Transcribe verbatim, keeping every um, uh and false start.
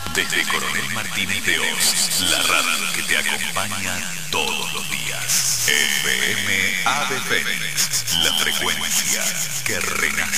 Desde Coronel Martínez de Oz, la radio que te acompaña todos los días. F M Ave Fénix, la frecuencia que renace.